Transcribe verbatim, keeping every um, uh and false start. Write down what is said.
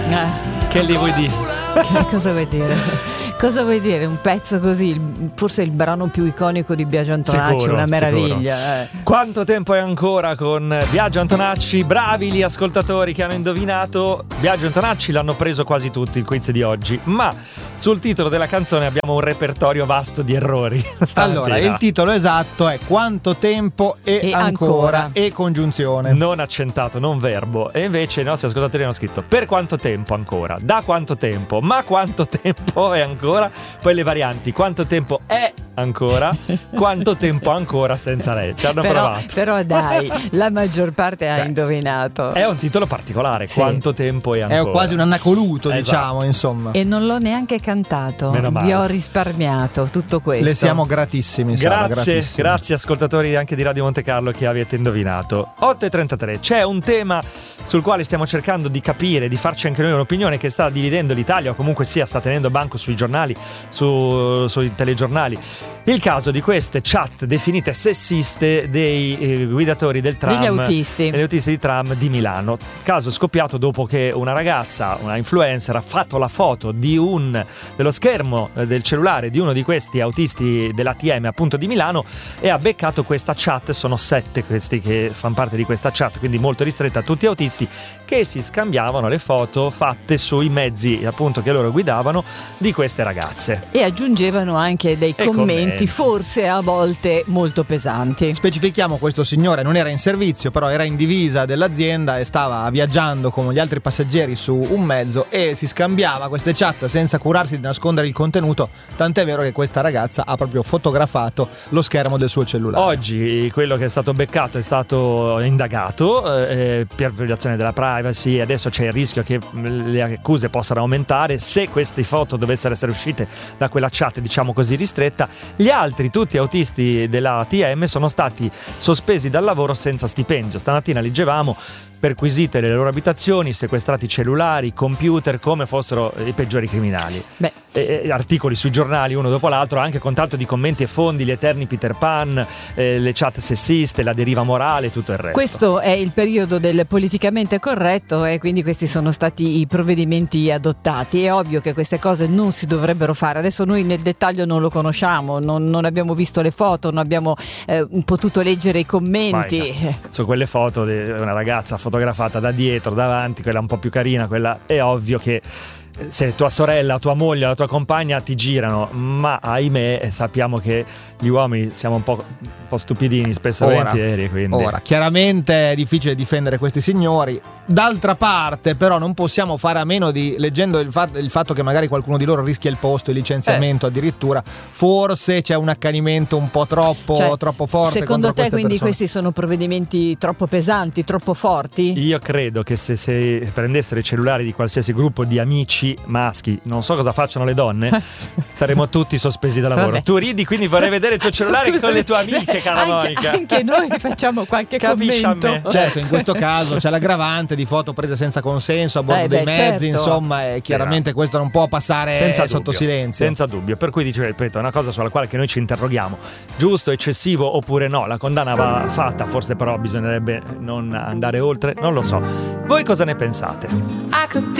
Eh. Che li vuoi dire? Cosa vuoi dire? Cosa vuoi dire? Un pezzo così, forse il brano più iconico di Biagio Antonacci, Sicuro, una meraviglia. Eh. Quanto tempo è ancora con Biagio Antonacci? Bravi gli ascoltatori che hanno indovinato. Biagio Antonacci l'hanno preso quasi tutti il quiz di oggi, ma sul titolo della canzone abbiamo un repertorio vasto di errori. Allora, il titolo esatto è Quanto tempo e, E ancora, ancora. e congiunzione. Non accentato, non verbo. E invece i nostri ascoltatori hanno scritto per quanto tempo ancora, da quanto tempo, ma quanto tempo è ancora. Poi le varianti, quanto tempo è ancora, quanto tempo ancora senza lei. Ci hanno Però, provato. però dai, la maggior parte ha Beh, indovinato. È un titolo particolare, Sì. quanto tempo è ancora. È quasi un annacoluto, Esatto. diciamo, insomma. E non l'ho neanche cantato. Meno male. Vi ho risparmiato tutto questo. Le siamo gratissimi, Sara, Grazie, gratissimi. grazie ascoltatori anche di Radio Monte Carlo che avete indovinato. otto e trentatré, c'è un tema sul quale stiamo cercando di capire, di farci anche noi un'opinione, che sta dividendo l'Italia, o comunque sia sta tenendo banco sui giornali, su, sui telegiornali. Il caso di queste chat definite sessiste dei eh, guidatori del tram, Degli autisti. degli autisti di tram di Milano. Caso scoppiato dopo che una ragazza, una influencer, ha fatto la foto di un dello schermo eh, del cellulare di uno di questi autisti dell'A T M appunto di Milano e ha beccato questa chat. Sono sette questi che fanno parte di questa chat, quindi molto ristretta a tutti autisti, che si scambiavano le foto fatte sui mezzi appunto che loro guidavano di queste ragazze. E aggiungevano anche dei E commenti, commenti. forse a volte molto pesanti. Specifichiamo, questo signore non era in servizio, però era in divisa dell'azienda e stava viaggiando con gli altri passeggeri su un mezzo e si scambiava queste chat senza curarsi di nascondere il contenuto, tant'è vero che questa ragazza ha proprio fotografato lo schermo del suo cellulare. Oggi quello che è stato beccato è stato indagato eh, per violazione della privacy. Adesso c'è il rischio che le accuse possano aumentare se queste foto dovessero essere uscite da quella chat, diciamo così, ristretta. Gli altri, tutti autisti della A T M, sono stati sospesi dal lavoro senza stipendio. Stamattina leggevamo: perquisite le loro abitazioni, sequestrati cellulari, computer, come fossero i peggiori criminali. Beh, E, e articoli sui giornali uno dopo l'altro, anche con tanto di commenti e fondi, gli eterni Peter Pan, eh, le chat sessiste, la deriva morale e tutto il resto. questo è il periodo del politicamente corretto e quindi questi sono stati i provvedimenti adottati. È ovvio che queste cose non si dovrebbero fare. Adesso noi nel dettaglio non lo conosciamo, non, non abbiamo visto le foto, non abbiamo eh, potuto leggere i commenti. Vai, su quelle foto di una ragazza fotografata da dietro, davanti, quella un po' più carina, quella è ovvio che se tua sorella, tua moglie, la tua compagna ti girano, ma ahimè sappiamo che gli uomini siamo un po', un po' stupidini spesso e Ora, volentieri, quindi Ora, chiaramente è difficile difendere questi signori. D'altra parte, però, non possiamo fare a meno di, leggendo il, fat- il fatto che magari qualcuno di loro rischia il posto, il licenziamento Eh. addirittura, forse c'è un accanimento un po' troppo, Cioè, troppo forte. secondo contro te queste quindi persone. questi sono provvedimenti troppo pesanti, troppo forti? io credo che se, se prendessero i cellulari di qualsiasi gruppo di amici maschi, non so cosa facciano le donne, saremmo tutti sospesi dal lavoro. Vabbè. Tu ridi, quindi vorrei vedere il tuo cellulare Scusami, con le tue amiche, cara anche, Monica. anche noi facciamo qualche Capisci a commento. me? Certo, in questo caso c'è l'aggravante di foto prese senza consenso a bordo Eh, dei beh, mezzi, certo. insomma, e chiaramente questo non può passare Senza sotto dubbio, silenzio. senza dubbio. Per cui dice, ripeto, è una cosa sulla quale che noi ci interroghiamo: giusto, eccessivo oppure no? La condanna va fatta, forse però bisognerebbe non andare oltre, non lo so. Voi cosa ne pensate?